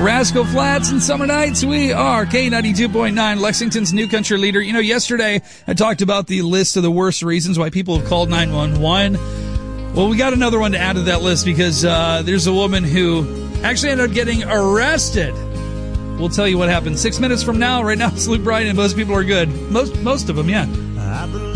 Rascal Flats and Summer Nights. We are K92.9, Lexington's new country leader. You know, yesterday I talked about the list of the worst reasons why people have called 911. Well, we got another one to add to that list because there's a woman who actually ended up getting arrested. We'll tell you what happened 6 minutes from now. Right now, it's Luke Bryan and most people are good. Most of them, yeah.